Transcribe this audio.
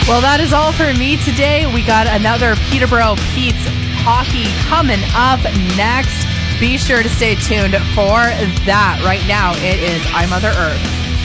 Well, that is all for me today. We got another Peterborough Pete's hockey coming up next. Be sure to stay tuned for that. Right now, it is I Mother Earth.